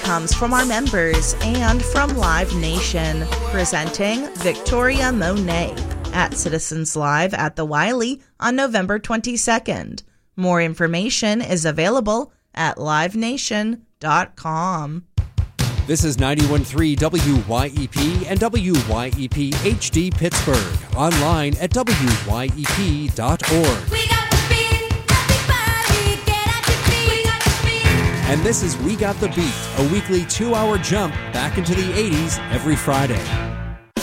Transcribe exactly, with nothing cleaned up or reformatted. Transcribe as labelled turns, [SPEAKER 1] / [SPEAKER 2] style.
[SPEAKER 1] comes from our members and from Live Nation, presenting Victoria Monet at Citizens Live at the Wiley on November twenty-second. More information is available at live nation dot com.
[SPEAKER 2] This is ninety-one point three W Y E P and W Y E P H D Pittsburgh. Online at W Y E P dot org.
[SPEAKER 3] We got the beat, everybody get at your feet. We got the beat.
[SPEAKER 2] And this is We Got the Beat, a weekly two-hour jump back into the eighties every Friday.